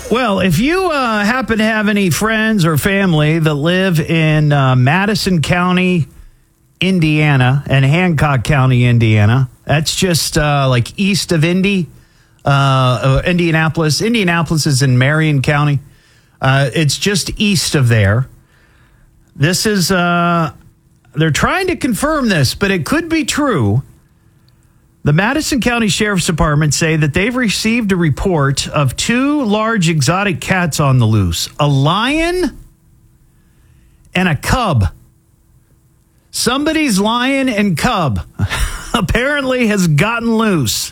Well, if you happen to have any friends or family that live in Madison County, Indiana, and Hancock County, Indiana, that's just like east of Indianapolis. Indianapolis is in Marion County. It's just east of there. This is, they're trying to confirm this, but it could be true. The Madison County Sheriff's Department say that they've received a report of 2 large exotic cats on the loose, a lion and a cub. Somebody's lion and cub apparently has gotten loose.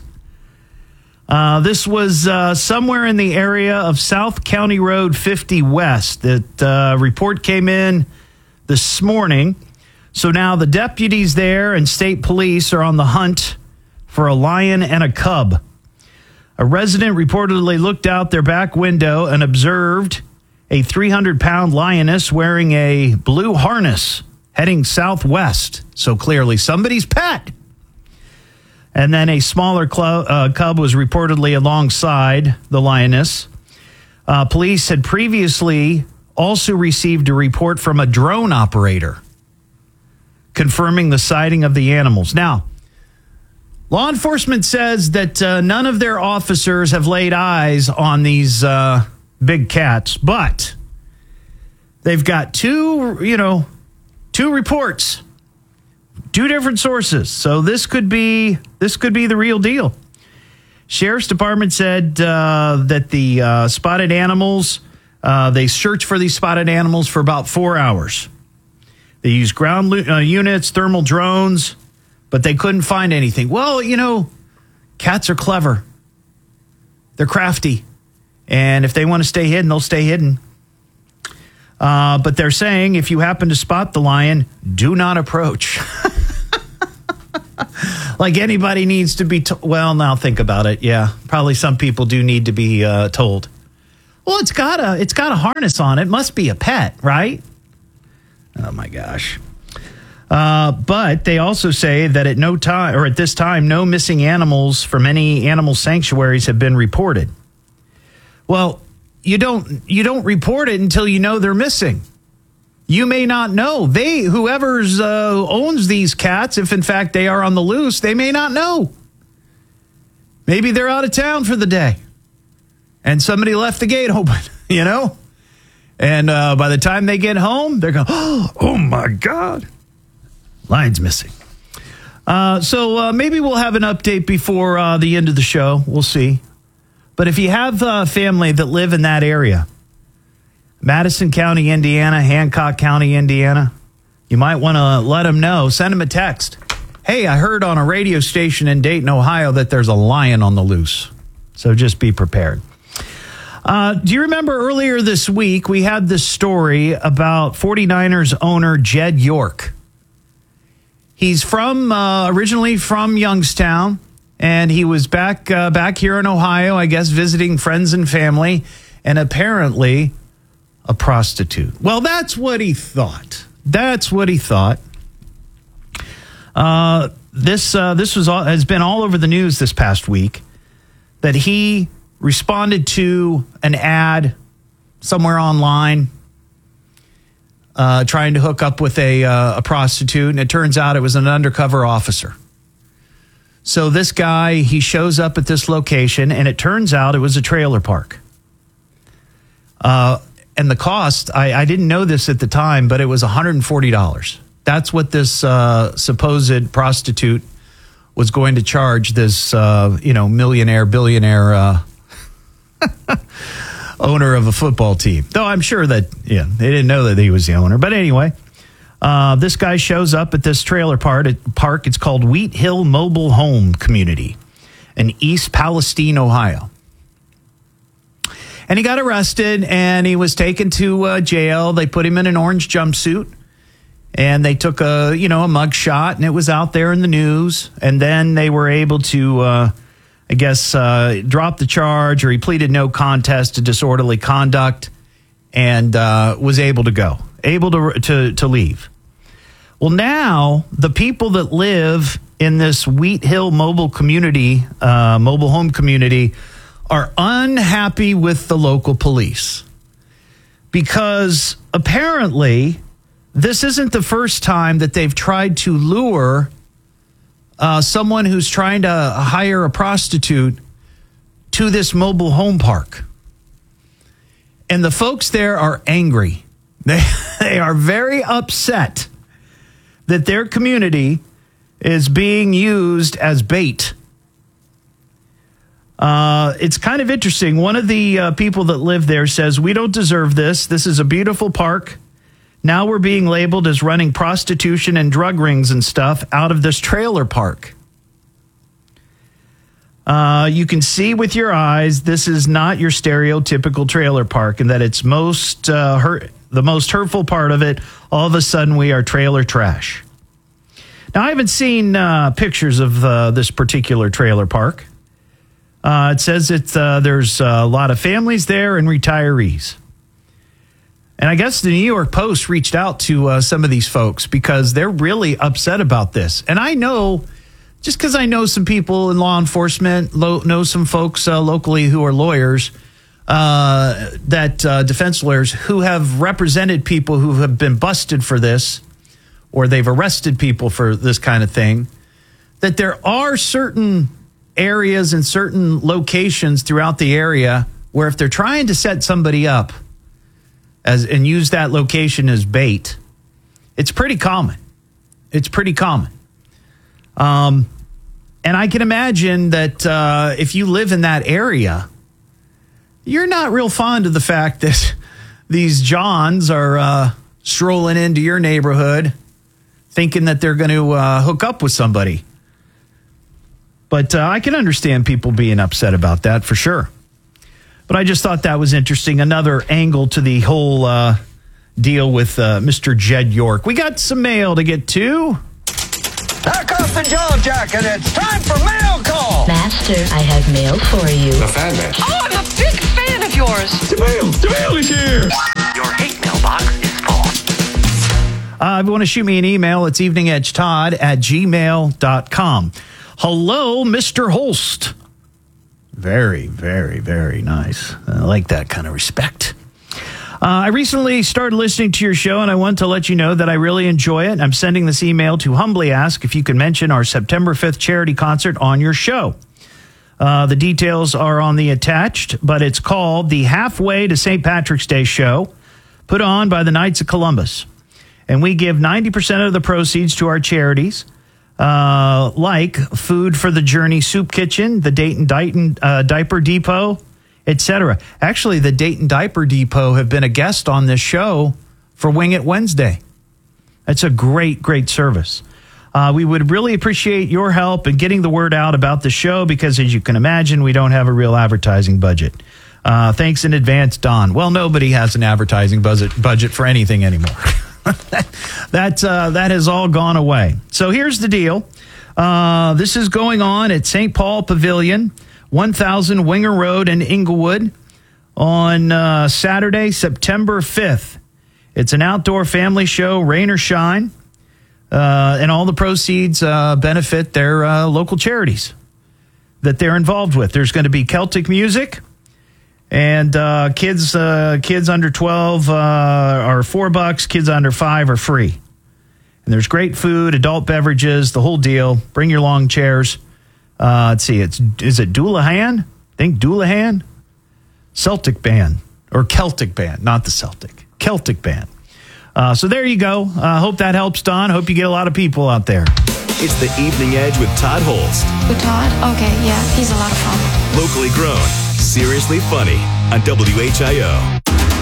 This was somewhere in the area of South County Road 50 West. That report came in this morning. So now the deputies there and state police are on the hunt for a lion and a cub. A resident reportedly looked out their back window and observed a 300-pound lioness wearing a blue harness heading southwest. So clearly somebody's pet. And then a smaller cub was reportedly alongside the lioness. Police had previously also received a report from a drone operator confirming the sighting of the animals. Now, law enforcement says that none of their officers have laid eyes on these big cats, but they've got two reports, 2 different sources. So this could be the real deal. Sheriff's Department said that the spotted animals, they searched for these spotted animals for about 4 hours. They used ground units, thermal drones, but they couldn't find anything. Well, cats are clever. They're crafty. And if they want to stay hidden, they'll stay hidden. But they're saying if you happen to spot the lion, do not approach. Like anybody needs to be well, now think about it. Yeah, probably some people do need to be told. Well, it's got a harness on it. Must be a pet, right? Oh my gosh. But they also say that at this time, no missing animals from any animal sanctuaries have been reported. Well, you don't report it until you know they're missing. You may not know. Whoever's owns these cats, if in fact they are on the loose, they may not know. Maybe they're out of town for the day, and somebody left the gate open. And by the time they get home, they're going, "Oh my God, lion's missing." So maybe we'll have an update before the end of the show. We'll see. But if you have family that live in that area, Madison County, Indiana, Hancock County, Indiana, you might want to let them know. Send them a text. Hey, I heard on a radio station in Dayton, Ohio, that there's a lion on the loose. So just be prepared. Do you remember earlier this week, we had this story about 49ers owner Jed York. He's originally from Youngstown, and he was back here in Ohio, I guess, visiting friends and family, and apparently a prostitute. Well, that's what he thought. This has been all over the news this past week, that he responded to an ad somewhere online trying to hook up with a prostitute, and it turns out it was an undercover officer. So this guy, he shows up at this location, and it turns out it was a trailer park. And the cost, I didn't know this at the time, but it was $140. That's what this supposed prostitute was going to charge this, millionaire, billionaire owner of a football team. Though I'm sure that, they didn't know that he was the owner. But anyway, this guy shows up at this trailer park. It's called Wheat Hill Mobile Home Community in East Palestine, Ohio. And he got arrested, and he was taken to jail. They put him in an orange jumpsuit, and they took a mug shot, and it was out there in the news. And then they were able to, drop the charge, or he pleaded no contest to disorderly conduct, and was able to go, to leave. Well, now the people that live in this Wheat Hill mobile home community, are unhappy with the local police because apparently this isn't the first time that they've tried to lure someone who's trying to hire a prostitute to this mobile home park. And the folks there are angry. They are very upset that their community is being used as bait. It's kind of interesting. One of the people that live there says, "We don't deserve this. This is a beautiful park. Now we're being labeled as running prostitution and drug rings and stuff out of this trailer park." You can see with your eyes this is not your stereotypical trailer park, and that it's the most hurtful part of it. All of a sudden, we are trailer trash. Now, I haven't seen pictures of this particular trailer park. It says there's a lot of families there and retirees. And I guess the New York Post reached out to some of these folks because they're really upset about this. And I know, just because I know some people in law enforcement, know some folks locally who are lawyers, defense lawyers who have represented people who have been busted for this, or they've arrested people for this kind of thing, that there are certain areas and certain locations throughout the area where if they're trying to set somebody up and use that location as bait, it's pretty common. It's pretty common. And I can imagine that if you live in that area, you're not real fond of the fact that these Johns are strolling into your neighborhood thinking that they're going to hook up with somebody. But I can understand people being upset about that for sure. But I just thought that was interesting. Another angle to the whole deal with Mr. Jed York. We got some mail to get to. Knock off the jaw jacket. It's time for mail call. Master, I have mail for you. The fan man. Oh, I'm a big fan of yours. The mail is here. Your hate mailbox is full. If you want to shoot me an email, it's eveningedgetodd@gmail.com. Hello, Mr. Holst. Very, very, very nice. I like that kind of respect. I recently started listening to your show, and I want to let you know that I really enjoy it. I'm sending this email to humbly ask if you can mention our September 5th charity concert on your show. The details are on the attached, but it's called the Halfway to St. Patrick's Day Show, put on by the Knights of Columbus. And we give 90% of the proceeds to our charities, like Food for the Journey Soup Kitchen, the Dayton Diaper Depot, etc. Actually, the Dayton Diaper Depot have been a guest on this show for Wing It Wednesday. That's a great, great service. We would really appreciate your help in getting the word out about the show because, as you can imagine, we don't have a real advertising budget. Thanks in advance, Don. Well, nobody has an advertising budget for anything anymore. That has all gone away. So here's the deal. This is going on at St. Paul Pavilion, 1000 Winger Road in Inglewood on Saturday, September 5th. It's an outdoor family show, rain or shine, and all the proceeds benefit their local charities that they're involved with. There's going to be Celtic music, and kids under 12 are $4. Kids under 5 are free. And there's great food, adult beverages, the whole deal. Bring your long chairs. Let's see, is it Doulahan? I think Doulahan? Celtic band, or Celtic band, not the Celtic. Celtic band. So there you go. Hope that helps, Don. Hope you get a lot of people out there. It's the Evening Edge with Todd Holst. With Todd? Okay, yeah, he's a lot of fun. Locally grown, seriously funny on WHIO.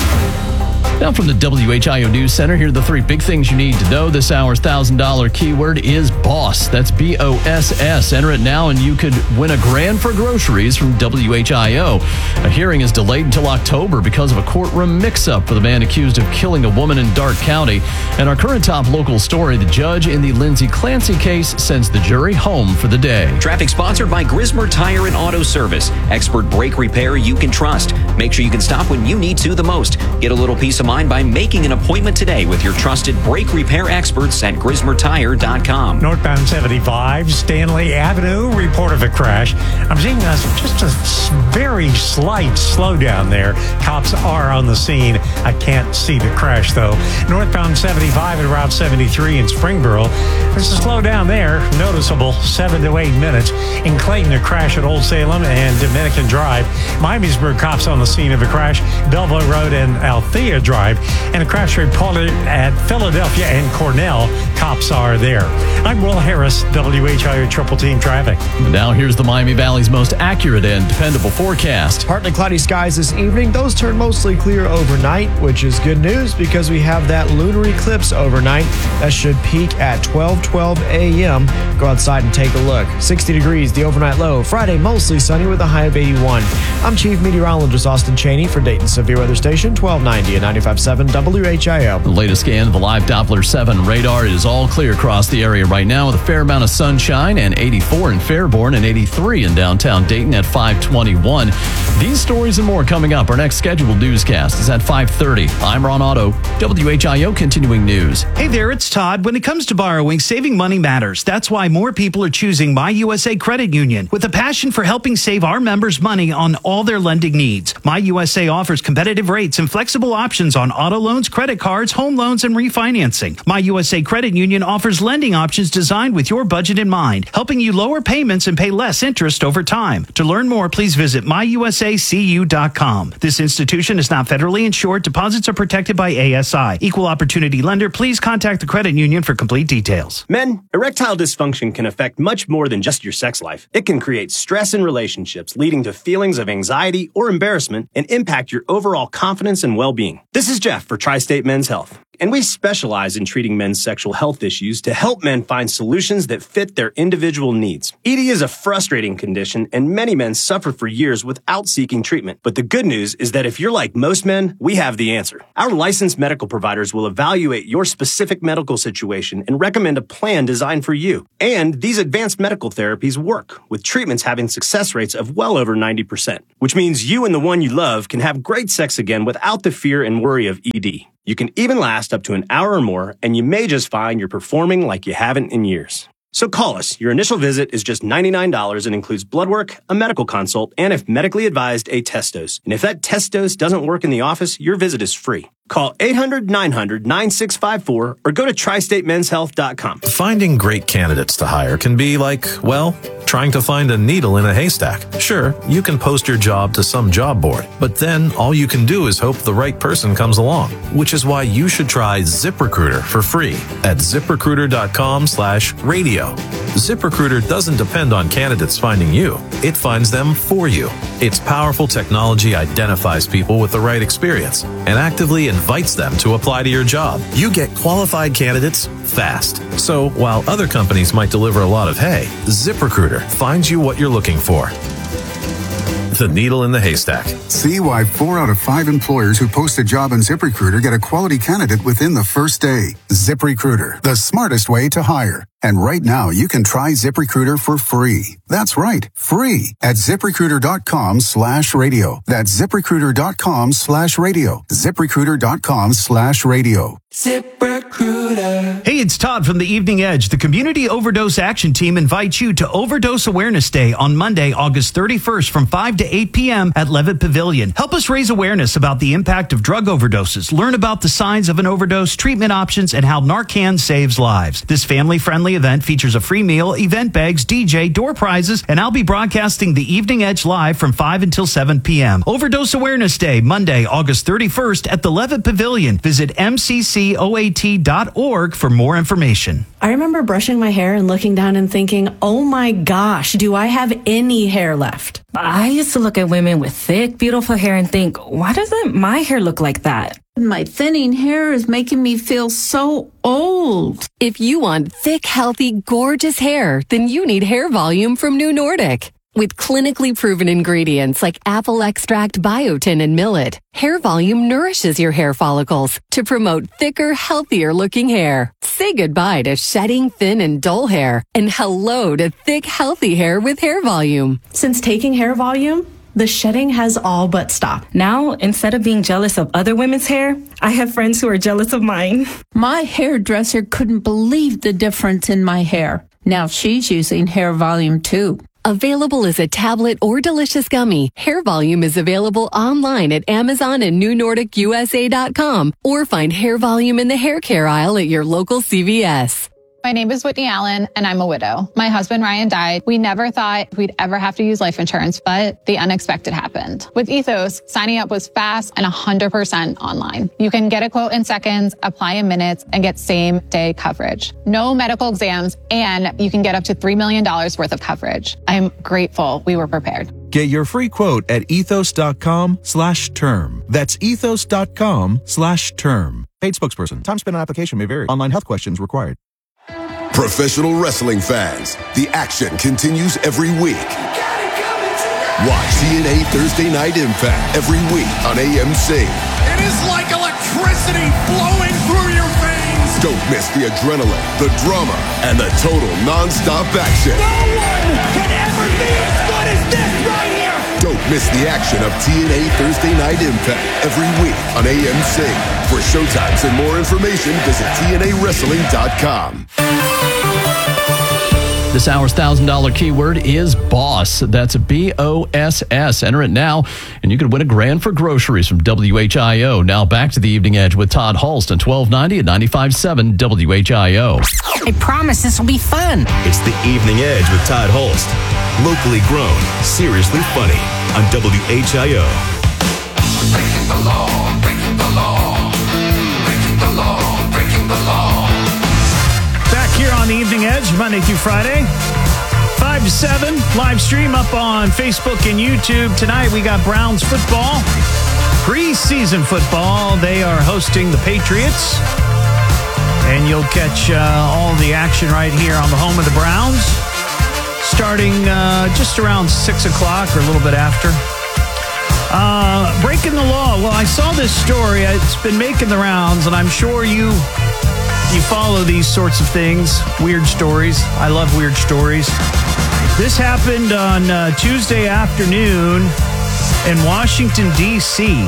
Now from the WHIO News Center, here are the 3 big things you need to know. This hour's $1,000 keyword is BOSS. That's BOSS. Enter it now and you could win $1,000 for groceries from WHIO. A hearing is delayed until October because of a courtroom mix-up for the man accused of killing a woman in Darke County. And our current top local story, the judge in the Lindsay Clancy case sends the jury home for the day. Traffic sponsored by Grismer Tire and Auto Service. Expert brake repair you can trust. Make sure you can stop when you need to the most. Get a little peace of mind mind by making an appointment today with your trusted brake repair experts at GrismerTire.com. Northbound 75, Stanley Avenue, report of a crash. I'm seeing just a very slight slowdown there. Cops are on the scene. I can't see the crash, though. Northbound 75 and Route 73 in Springboro. There's a slowdown there, noticeable, 7 to 8 minutes. In Clayton, a crash at Old Salem and Dominican Drive. Miamisburg, cops on the scene of a crash. Belleville Road and Althea Drive. And a crash reported at Philadelphia and Cornell. Cops are there. I'm Will Harris, WHIO Triple Team Traffic. Now here's the Miami Valley's most accurate and dependable forecast. Partly cloudy skies this evening. Those turn mostly clear overnight, which is good news because we have that lunar eclipse overnight. That should peak at 12:12 a.m. Go outside and take a look. 60 degrees, the overnight low. Friday, mostly sunny with a high of 81. I'm Chief Meteorologist Austin Cheney for Dayton Severe Weather Station, 1290 and 95.7 WHIO. The latest scan of the live Doppler 7 radar is all clear across the area right now with a fair amount of sunshine and 84 in Fairborn and 83 in downtown Dayton at 521. These stories and more coming up. Our next scheduled newscast is at 5:30. I'm Ron Otto, WHIO Continuing News. Hey there, it's Todd. When it comes to borrowing, saving money matters. That's why more people are choosing My USA Credit Union with a passion for helping save our members money on all their lending needs. My USA offers competitive rates and flexible options on auto loans, credit cards, home loans, and refinancing. My USA Credit Union offers lending options designed with your budget in mind, helping you lower payments and pay less interest over time. To learn more, please visit myusacu.com. This institution is not federally insured. Deposits are protected by ASI. Equal opportunity lender. Please contact the credit union for complete details. Men, erectile dysfunction can affect much more than just your sex life. It can create stress in relationships, leading to feelings of anxiety or embarrassment, and impact your overall confidence and well-being. This is Jeff for Tri-State Men's Health, and we specialize in treating men's sexual health issues to help men find solutions that fit their individual needs. ED is a frustrating condition, and many men suffer for years without seeking treatment. But the good news is that if you're like most men, we have the answer. Our licensed medical providers will evaluate your specific medical situation and recommend a plan designed for you. And these advanced medical therapies work, with treatments having success rates of well over 90%, which means you and the one you love can have great sex again without the fear and worry of ED. You can even last up to an hour or more, and you may just find you're performing like you haven't in years. So call us. Your initial visit is just $99 and includes blood work, a medical consult, and if medically advised, a test dose. And if that test dose doesn't work in the office, your visit is free. Call 800-900-9654 or go to tristatemenshealth.com. Finding great candidates to hire can be like, well, trying to find a needle in a haystack. Sure, you can post your job to some job board, but then all you can do is hope the right person comes along, which is why you should try ZipRecruiter for free at ZipRecruiter.com/radio. ZipRecruiter doesn't depend on candidates finding you. It finds them for you. Its powerful technology identifies people with the right experience and actively invites them to apply to your job. You get qualified candidates fast. So while other companies might deliver a lot of hay, ZipRecruiter finds you what you're looking for. The needle in the haystack. See why 4 out of 5 employers who post a job on ZipRecruiter get a quality candidate within the first day. ZipRecruiter, the smartest way to hire. And right now, you can try ZipRecruiter for free. That's right, free at ZipRecruiter.com/radio. That's ZipRecruiter.com/radio. ZipRecruiter.com/radio. ZipRecruiter. Hey, it's Todd from the Evening Edge. The Community Overdose Action Team invites you to Overdose Awareness Day on Monday, August 31st from 5 to 8 p.m. at Levitt Pavilion. Help us raise awareness about the impact of drug overdoses. Learn about the signs of an overdose, treatment options, and how Narcan saves lives. This family-friendly event features a free meal, event bags, DJ, door prizes, and I'll be broadcasting the Evening Edge live from 5 until 7 p.m. Overdose Awareness Day, Monday, August 31st at the Levitt Pavilion. Visit mccoat.org for more information. I remember brushing my hair and looking down and thinking, oh my gosh, do I have any hair left? I used to look at women with thick, beautiful hair and think, why doesn't my hair look like that? My thinning hair is making me feel so old. If you want thick, healthy, gorgeous hair, then you need Hair Volume from New Nordic. With clinically proven ingredients like apple extract, biotin, and millet, Hair Volume nourishes your hair follicles to promote thicker, healthier looking hair. Say goodbye to shedding, thin, and dull hair, and hello to thick, healthy hair with Hair Volume. Since taking Hair Volume, The shedding has all but stopped. Now, instead of being jealous of other women's hair, I have friends who are jealous of mine. My hairdresser couldn't believe the difference in my hair. Now she's using Hair Volume 2. Available as a tablet or delicious gummy, Hair Volume is available online at Amazon and NewNordicUSA.com, or find Hair Volume in the hair care aisle at your local CVS. My name is Whitney Allen, and I'm a widow. My husband, Ryan, died. We never thought we'd ever have to use life insurance, but the unexpected happened. With Ethos, signing up was fast and 100% online. You can get a quote in seconds, apply in minutes, and get same-day coverage. No medical exams, and you can get up to $3 million worth of coverage. I'm grateful we were prepared. Get your free quote at ethos.com/term. That's ethos.com/term. Paid spokesperson. Time spent on application may vary. Online health questions required. Professional wrestling fans, the action continues every week. Watch TNA Thursday Night Impact every week on AMC. It is like electricity flowing through your veins. Don't miss the adrenaline, the drama, and the total non-stop action. No one can ever be as good as this right here. Don't miss the action of TNA Thursday Night Impact every week on AMC. For showtimes and more information, visit TNAWrestling.com. This hour's $1,000 keyword is BOSS. That's BOSS. Enter it now, and you could win $1,000 for groceries from WHIO. Now back to the Evening Edge with Todd Hulst on 1290 at 95.7 WHIO. I promise this will be fun. It's the Evening Edge with Todd Hulst. Locally grown, seriously funny on WHIO. Breaking the law, breaking the law, breaking the law, breaking the law. Back here on the Evening Edge, Monday through Friday, 5 to 7. Live stream up on Facebook and YouTube. Tonight we got Browns football, preseason football. They are hosting the Patriots. And you'll catch all the action right here on the home of the Browns, starting just around 6 o'clock or a little bit after. Breaking the law. Well, I saw this story. It's been making the rounds, and I'm sure you follow these sorts of things, weird stories. I love weird stories. This happened on Tuesday afternoon in Washington, D.C.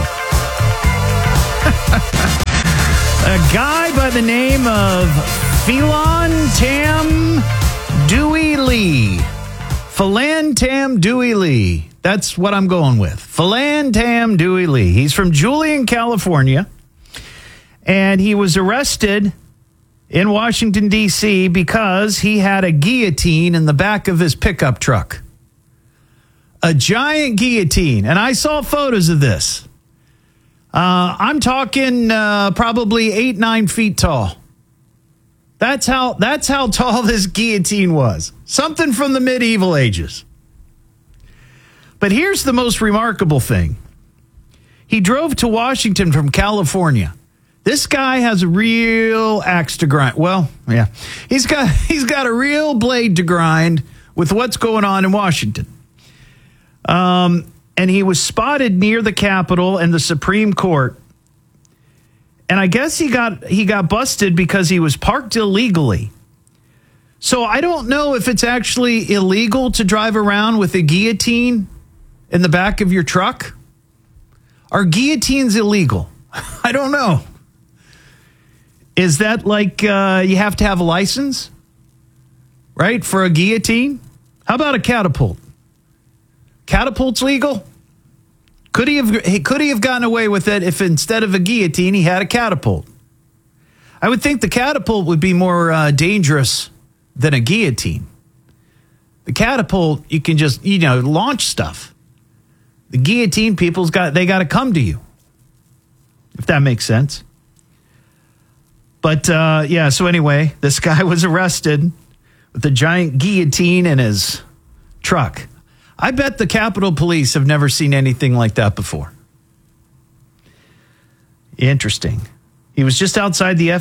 A guy by the name of Phelan Tam Dewey Lee. Phelan Tam Dewey Lee. That's what I'm going with. Phelan Tam Dewey Lee. He's from Julian, California. And he was arrested in Washington, D.C. because he had a guillotine in the back of his pickup truck. A giant guillotine. And I saw photos of this. I'm talking probably 8-9 feet tall. That's how tall this guillotine was. Something from the medieval ages. But here's the most remarkable thing. He drove to Washington from California. This guy has a real axe to grind. Well, yeah. He's got a real blade to grind with what's going on in Washington. And he was spotted near the Capitol and the Supreme Court. And I guess he got busted because he was parked illegally. So I don't know if it's actually illegal to drive around with a guillotine in the back of your truck. Are guillotines illegal? I don't know. Is that like you have to have a license, right, for a guillotine? How about a catapult? Catapult's legal? Could he have gotten away with it if instead of a guillotine he had a catapult? I would think the catapult would be more dangerous than a guillotine. The catapult, you can just launch stuff. The guillotine, they got to come to you, if that makes sense. But so anyway, this guy was arrested with a giant guillotine in his truck. I bet the Capitol Police have never seen anything like that before. Interesting. He was just outside the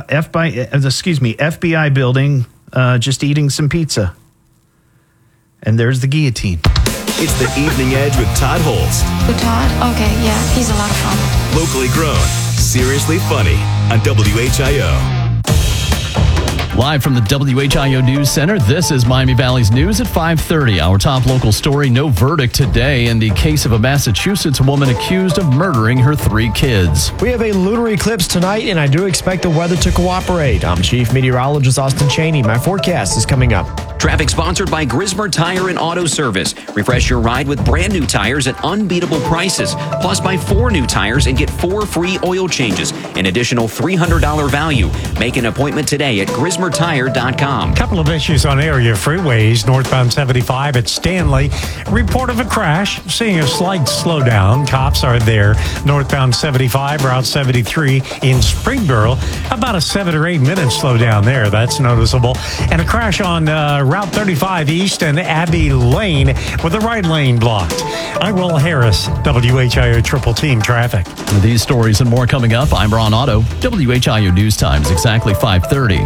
FBI building, just eating some pizza. And there's the guillotine. It's the Evening Edge with Todd Hulst. Who, Todd? Okay, yeah, he's a lot of fun. Locally grown, seriously funny on WHIO. Live from the WHIO News Center, this is Miami Valley's News at 5:30. Our top local story, no verdict today in the case of a Massachusetts woman accused of murdering her 3 kids. We have a lunar eclipse tonight, and I do expect the weather to cooperate. I'm Chief Meteorologist Austin Cheney. My forecast is coming up. Traffic sponsored by Grismer Tire and Auto Service. Refresh your ride with brand new tires at unbeatable prices. Plus, buy 4 new tires and get 4 free oil changes. An additional $300 value. Make an appointment today at GrismerTire.com. Couple of issues on area freeways. Northbound 75 at Stanley. Report of a crash. Seeing a slight slowdown. Cops are there. Northbound 75, Route 73 in Springboro. About a 7 or 8 minute slowdown there. That's noticeable. And a crash on Route 35 East and Abbey Lane with the right lane blocked. I'm Will Harris, WHIO Triple Team Traffic. These stories and more coming up. I'm Ron Otto. WHIO News Times, exactly 5:30.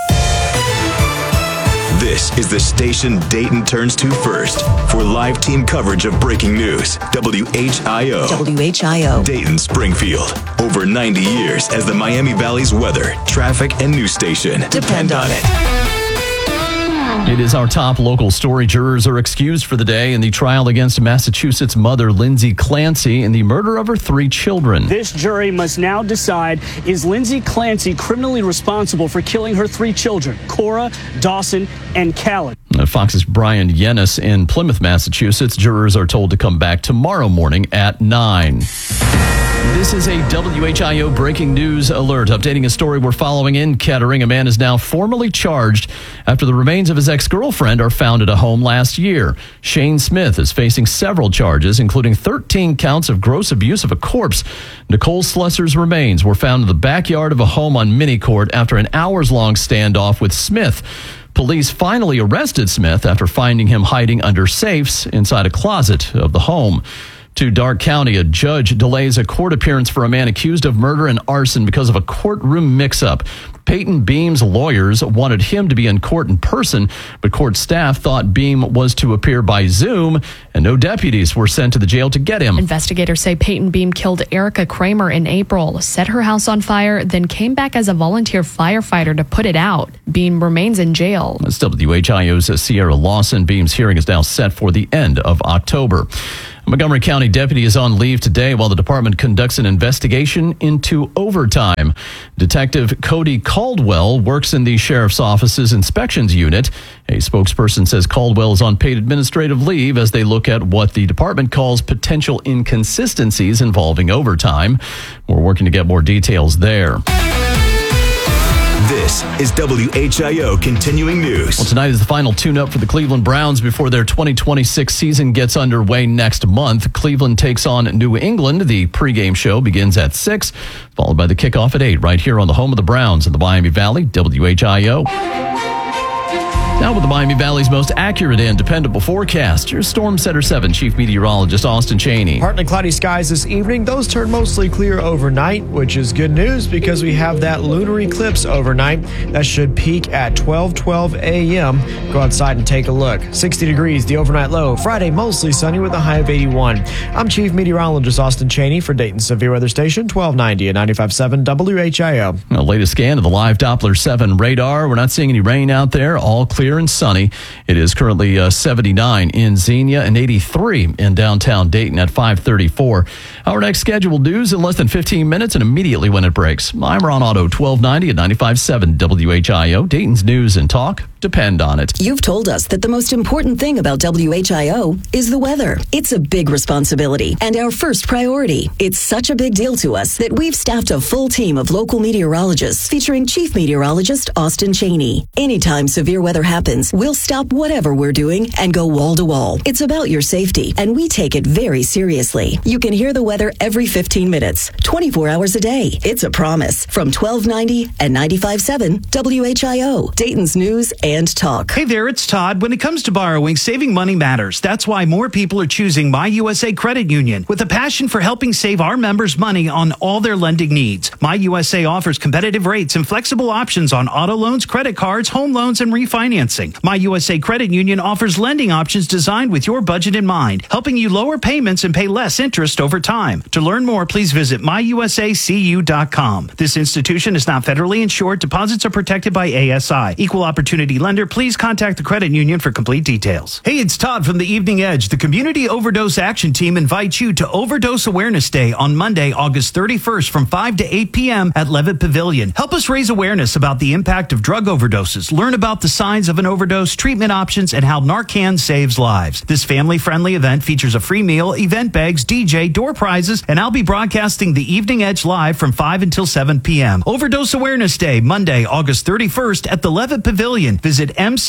This is the station Dayton turns to first for live team coverage of breaking news. WHIO. WHIO. Dayton, Springfield. Over 90 years as the Miami Valley's weather, traffic, and news station. Depend on it. It is our top local story. Jurors are excused for the day in the trial against Massachusetts mother Lindsay Clancy in the murder of her 3 children. This jury must now decide, is Lindsay Clancy criminally responsible for killing her 3 children, Cora, Dawson, and Callan? Fox's Brian Yennis in Plymouth, Massachusetts. Jurors are told to come back tomorrow morning at 9. This is a WHIO breaking news alert. Updating a story we're following in Kettering. A man is now formally charged after the remains of his ex-girlfriend are found at a home last year. Shane Smith is facing several charges, including 13 counts of gross abuse of a corpse. Nicole Slessor's remains were found in the backyard of a home on Minicourt after an hours-long standoff with Smith. Police finally arrested Smith after finding him hiding under safes inside a closet of the home. To Darke County, a judge delays a court appearance for a man accused of murder and arson because of a courtroom mix-up. Peyton Beam's lawyers wanted him to be in court in person, but court staff thought Beam was to appear by Zoom, and no deputies were sent to the jail to get him. Investigators say Peyton Beam killed Erica Kramer in April, set her house on fire, then came back as a volunteer firefighter to put it out. Beam remains in jail. That's WHIO's Sierra Lawson. Beam's hearing is now set for the end of October. A Montgomery County deputy is on leave today while the department conducts an investigation into overtime. Detective Cody Caldwell works in the sheriff's office's inspections unit. A spokesperson says Caldwell is on paid administrative leave as they look at what the department calls potential inconsistencies involving overtime. We're working to get more details there. This is WHIO Continuing News. Well, tonight is the final tune-up for the Cleveland Browns before their 2026 season gets underway next month. Cleveland takes on New England. The pregame show begins at 6, followed by the kickoff at 8, right here on the home of the Browns in the Miami Valley, WHIO. Now with the Miami Valley's most accurate and dependable forecast, here's Storm Center 7 Chief Meteorologist Austin Cheney. Partly cloudy skies this evening. Those turn mostly clear overnight, which is good news because we have that lunar eclipse overnight. That should peak at 12:12 a.m. Go outside and take a look. 60 degrees, the overnight low. Friday, mostly sunny with a high of 81. I'm Chief Meteorologist Austin Cheney for Dayton Severe Weather Station, 1290 at 95.7 WHIO. The latest scan of the live Doppler 7 radar. We're not seeing any rain out there. All clear and sunny. It is currently 79 in Xenia and 83 in downtown Dayton at 5:34. Our next scheduled news in less than 15 minutes and immediately when it breaks. I'm Ron Otto, 1290 at 95.7 WHIO. Dayton's news and talk depend on it. You've told us that the most important thing about WHIO is the weather. It's a big responsibility and our first priority. It's such a big deal to us that we've staffed a full team of local meteorologists featuring Chief Meteorologist Austin Cheney. Anytime severe weather happens, we'll stop whatever we're doing and go wall to wall. It's about your safety, and we take it very seriously. You can hear the weather every 15 minutes, 24 hours a day. It's a promise from 1290 and 95.7 WHIO, Dayton's news and and talk. Hey there, it's Todd. When it comes to borrowing, saving money matters. That's why more people are choosing My USA Credit Union. With a passion for helping save our members money on all their lending needs, My USA offers competitive rates and flexible options on auto loans, credit cards, home loans, and refinancing. My USA Credit Union offers lending options designed with your budget in mind, helping you lower payments and pay less interest over time. To learn more, please visit myusacu.com. This institution is not federally insured. Deposits are protected by ASI. Equal opportunity lender. Please contact the credit union for complete details. Hey, it's Todd from the Evening Edge. The Community Overdose Action Team invites you to Overdose Awareness Day on Monday, August 31st from 5 to 8 p.m. at Levitt Pavilion. Help us raise awareness about the impact of drug overdoses. Learn about the signs of an overdose, treatment options, and how Narcan saves lives. This family-friendly event features a free meal, event bags, DJ, door prizes, and I'll be broadcasting the Evening Edge live from 5 until 7 p.m. Overdose Awareness Day, Monday, August 31st at the Levitt Pavilion. Visit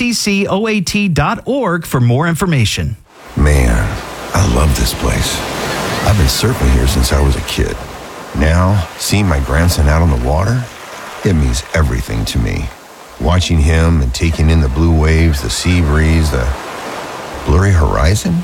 mccoat.org for more information. Man, I love this place. I've been surfing here since I was a kid. Now, seeing my grandson out on the water, it means everything to me. Watching him and taking in the blue waves, the sea breeze, the blurry horizon.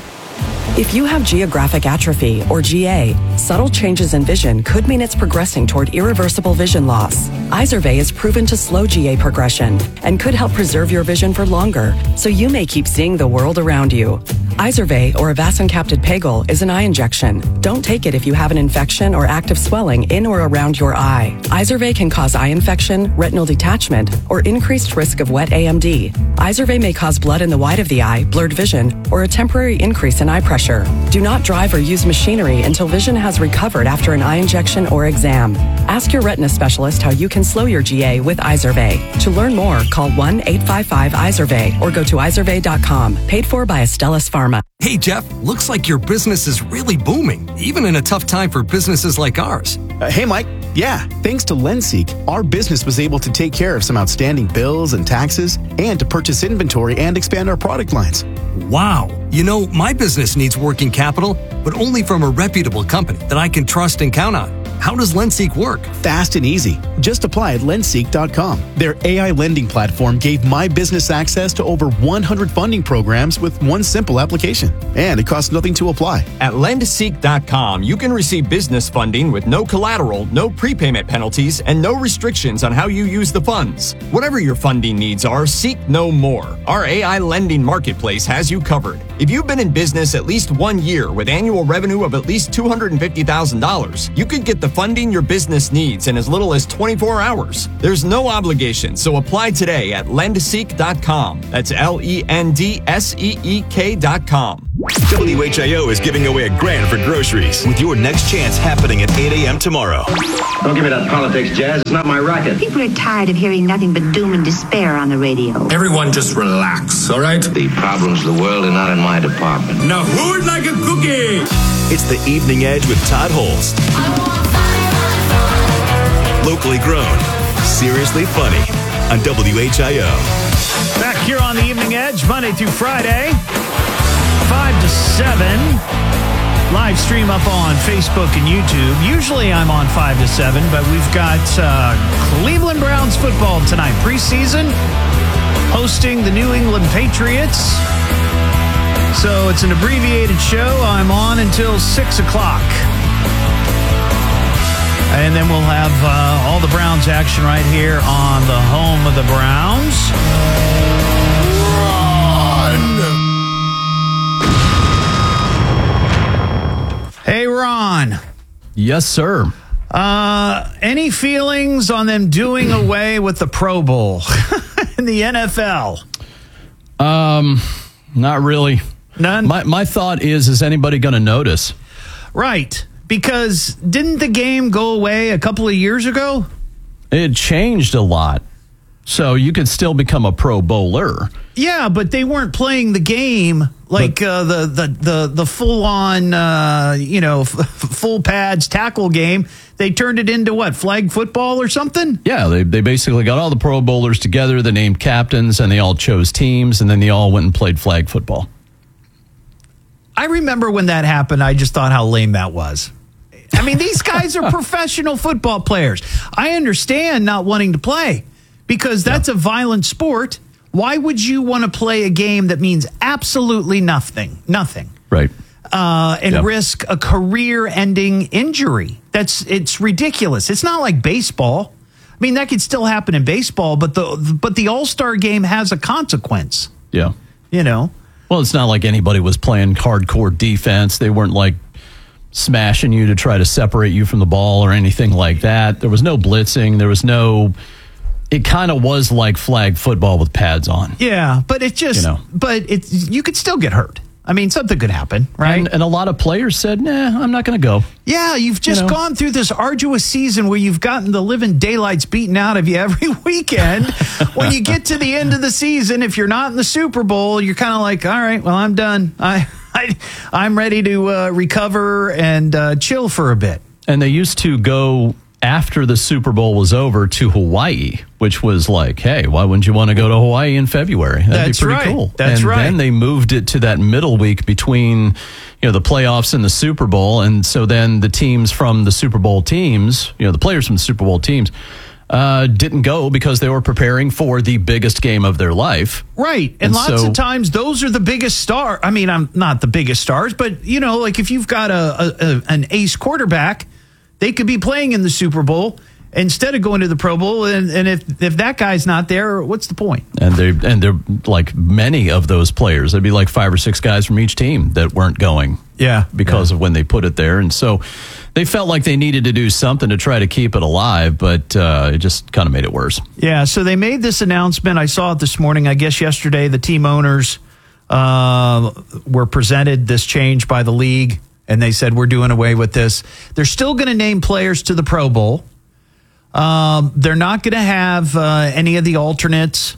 If you have geographic atrophy, or GA, subtle changes in vision could mean it's progressing toward irreversible vision loss. Izervay is proven to slow GA progression and could help preserve your vision for longer, so you may keep seeing the world around you. Izervay, or avacincaptad pegol, is an eye injection. Don't take it if you have an infection or active swelling in or around your eye. Izervay can cause eye infection, retinal detachment, or increased risk of wet AMD. Izervay may cause blood in the white of the eye, blurred vision, or a temporary increase in eye pressure. Do not drive or use machinery until vision has recovered after an eye injection or exam. Ask your retina specialist how you can slow your GA with Izervay. To learn more, call 1-855-IZERVAY or go to izervay.com. Paid for by Astellas Pharma. Hey, Jeff, looks like your business is really booming, even in a tough time for businesses like ours. Hey, Mike. Yeah, thanks to Lenseek, our business was able to take care of some outstanding bills and taxes and to purchase inventory and expand our product lines. Wow. You know, my business needs working capital, but only from a reputable company that I can trust and count on. How does Lenseek work? Fast and easy. Just apply at lenseek.com. Their AI lending platform gave my business access to over 100 funding programs with one simple application. And it costs nothing to apply. At lendseek.com, you can receive business funding with no collateral, no prepayment penalties, and no restrictions on how you use the funds. Whatever your funding needs are, seek no more. Our AI lending marketplace has you covered. If you've been in business at least 1 year with annual revenue of at least $250,000, you could get the funding your business needs in as little as 24 hours. There's no obligation, so apply today at lendseek.com. That's LENDSEEK.com. WHIO is giving away $1,000 for groceries with your next chance happening at 8 a.m. tomorrow. Don't give me that politics, Jazz. It's not my racket. People are tired of hearing nothing but doom and despair on the radio. Everyone just relax, all right? The problems of the world are not in my department. Now who'd like a cookie? It's the Evening Edge with Todd Holst. Locally grown, seriously funny on WHIO. Back here on the Evening Edge, Monday through Friday, 5 to 7. Live stream up on Facebook and YouTube. Usually I'm on 5 to 7, but we've got Cleveland Browns football tonight. Preseason, hosting the New England Patriots. So it's an abbreviated show. I'm on until 6 o'clock. And then we'll have all the Browns action right here on the home of the Browns. Run! Hey, Ron. Yes, sir. Any feelings on them doing away with the Pro Bowl in the NFL? Not really. None? My thought is anybody going to notice? Right. Because didn't the game go away a couple of years ago? It changed a lot. So you could still become a Pro Bowler. Yeah, but they weren't playing the game like the full on full pads tackle game. They turned it into what, flag football or something? Yeah, they basically got all the Pro Bowlers together. They named captains and they all chose teams, and then they all went and played flag football. I remember when that happened. I just thought how lame that was. I mean, these guys are professional football players. I understand not wanting to play because that's a violent sport, Why would you want to play a game that means absolutely nothing? Right. And risk a career-ending injury? It's ridiculous. It's not like baseball. I mean, that could still happen in baseball, but the All-Star game has a consequence. Yeah. You know? Well, it's not like anybody was playing hardcore defense. They weren't like smashing you to try to separate you from the ball or anything like that. There was no blitzing. There was no... It kind of was like flag football with pads on. Yeah, but it just... you could still get hurt. I mean, something could happen, right? And a lot of players said, nah, I'm not going to go. Yeah, you've just gone through this arduous season where you've gotten the living daylights beaten out of you every weekend. When you get to the end of the season, if you're not in the Super Bowl, you're kind of like, all right, well, I'm done. I'm ready to recover and chill for a bit. And they used to go after the Super Bowl was over to Hawaii, which was like, hey, why wouldn't you want to go to Hawaii in February? That'd be pretty cool. That's right. And then they moved it to that middle week between, the playoffs and the Super Bowl. And so then the teams from the Super Bowl teams, the players from the Super Bowl teams, didn't go because they were preparing for the biggest game of their life. Right. And lots of times those are the biggest star. I mean, I'm not the biggest stars, but, like if you've got an ace quarterback, they could be playing in the Super Bowl instead of going to the Pro Bowl. And if that guy's not there, what's the point? And they're like many of those players. There'd be like 5 or 6 guys from each team that weren't going. Yeah. Because of when they put it there. And so they felt like they needed to do something to try to keep it alive, but it just kind of made it worse. Yeah. So they made this announcement. I saw it this morning. I guess yesterday the team owners were presented this change by the league. And they said, we're doing away with this. They're still going to name players to the Pro Bowl. They're not going to have any of the alternates,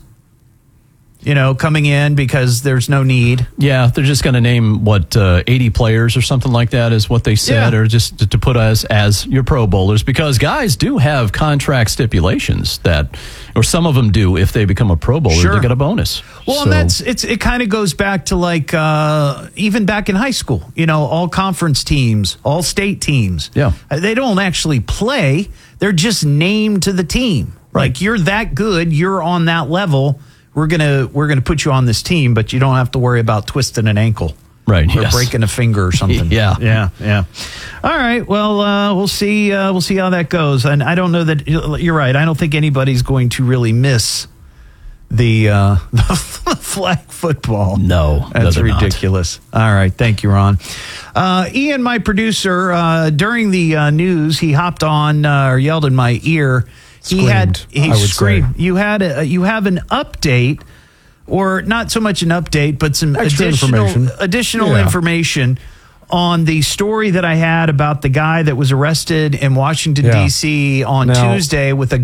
coming in because there's no need. Yeah, they're just going to name, 80 players or something like that is what they said, or just to put us as your Pro Bowlers, because guys do have contract stipulations or some of them do if they become a Pro Bowler, they get a bonus. Well, and it kind of goes back to like even back in high school, all conference teams, all state teams. Yeah. They don't actually play. They're just named to the team. Right. Like, you're that good, you're on that level. We're gonna put you on this team, but you don't have to worry about twisting an ankle, right? Or breaking a finger or something. Yeah. All right. Well, we'll see how that goes. And I don't know that you're right. I don't think anybody's going to really miss the flag football. No, that's ridiculous. Not. All right. Thank you, Ron. Ian, my producer, during the news, he hopped on or yelled in my ear. He screamed. You have an update, or not so much an update, but some additional information on the story that I had about the guy that was arrested in Washington, D.C. on Tuesday with a